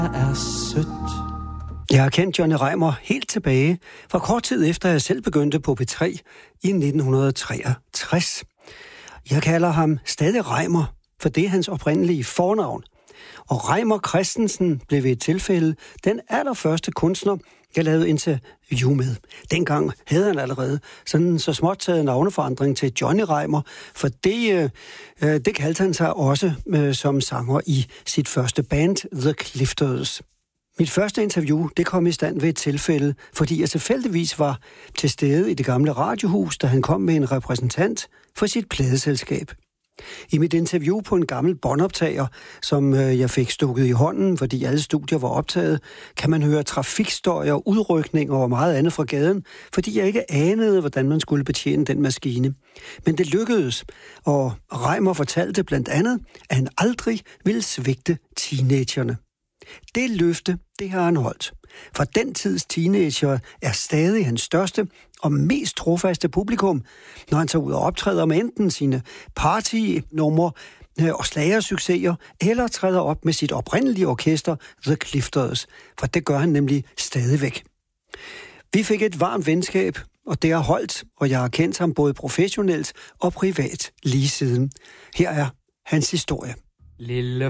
er sødt. Jeg har kendt Johnny Reimar helt tilbage fra kort tid efter, jeg selv begyndte på P3 i 1963. Jeg kalder ham stadig Reimar, for det er hans oprindelige fornavn. Og Reimar Christensen blev ved et tilfælde den allerførste kunstner, jeg lavede interview med. Dengang havde han allerede sådan så småt taget navneforandring til Johnny Reimar, for det kaldte han sig også som sanger i sit første band, The Clifters. Mit første interview, det kom i stand ved et tilfælde, fordi jeg tilfældigvis var til stede i det gamle radiohus, da han kom med en repræsentant for sit pladeselskab. I mit interview på en gammel båndoptager, som jeg fik stukket i hånden, fordi alle studier var optaget, kan man høre trafikstøj og udrykninger og meget andet fra gaden, fordi jeg ikke anede, hvordan man skulle betjene den maskine. Men det lykkedes, og Reimar fortalte blandt andet, at han aldrig ville svigte teenagerne. Det løfte, det har han holdt. For den tids teenager er stadig hans største og mest trofaste publikum, når han tager ud og optræder med enten sine partynumre og slagersucceser, eller træder op med sit oprindelige orkester, The Clifters, for det gør han nemlig stadigvæk. Vi fik et varmt venskab, og det har holdt, og jeg har kendt ham både professionelt og privat lige siden. Her er hans historie. Lille